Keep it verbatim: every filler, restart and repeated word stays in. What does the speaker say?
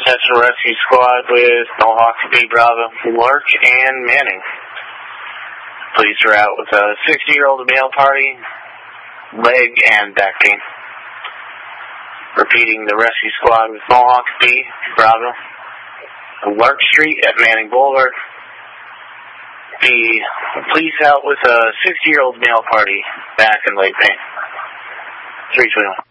Central Rescue Squad with Mohawk B, Bravo, Lark, and Manning. Police are out with a sixty-year-old male party, leg and back pain. Repeating, the rescue squad with Mohawk B, Bravo, Lark Street at Manning Boulevard. The police out with a sixty-year-old male party, back and leg pain. three twenty-one.